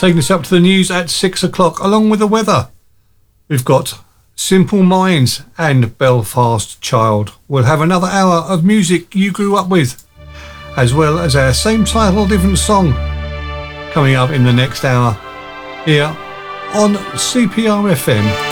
Taking us up to the news at 6 o'clock, along with the weather. We've got Simple Minds and Belfast Child. We'll have another hour of music you grew up with, as well as our same title, different song, coming up in the next hour here on CPR FM.